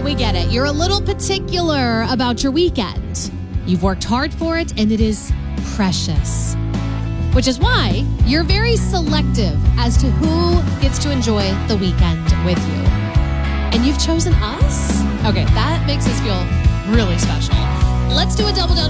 we get it. You're a little particular about your weekend. You've worked hard for it, and it is precious. Which is why you're very selective as to who gets to enjoy the weekend with you. And you've chosen us? Okay, that makes us feel really special. Let's do a double down